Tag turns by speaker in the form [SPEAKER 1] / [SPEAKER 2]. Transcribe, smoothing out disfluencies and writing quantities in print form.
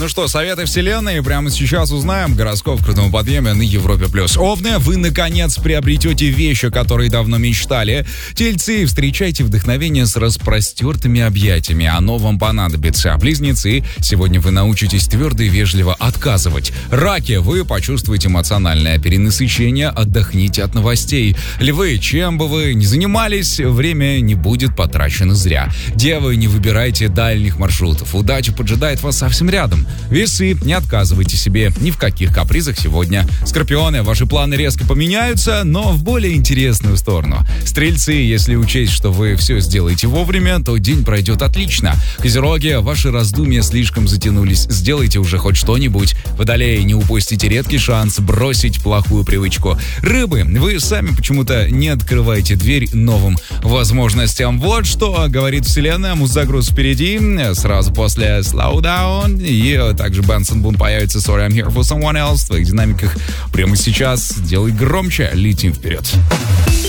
[SPEAKER 1] что, советы вселенной прямо сейчас узнаем. Гороскоп в крутом подъеме на Европе+. Овны, вы наконец приобретете вещи, которые давно мечтали. Тельцы, встречайте вдохновение с распростертыми объятиями. Оно вам понадобится. Близнецы, сегодня вы научитесь твердо и вежливо отказывать. Раки, вы почувствуете эмоциональное перенасыщение. Отдохните от новостей. Львы, чем бы вы ни занимались, время не будет потрачено зря. Девы, не выбирайте дальних маршрутов. Удача поджидает вас совсем рядом. Весы, не отказывайте себе ни в каких капризах сегодня. Скорпионы, ваши планы резко поменяются, но в более интересную сторону. Стрельцы, если учесть, что вы все сделаете вовремя, то день пройдет отлично. Козероги, ваши раздумья слишком затянулись. Сделайте уже хоть что-нибудь. Водолеи, не упустите редкий шанс бросить плохую привычку. Рыбы, вы сами почему-то не открываете дверь новым возможностям. Вот что говорит вселенная. Музагруз впереди. Сразу после Slow Down. И также Бенсон Бун появится Sorry I'm Here for Someone Else. В твоих динамиках прямо сейчас. Делай громче. Летим вперед.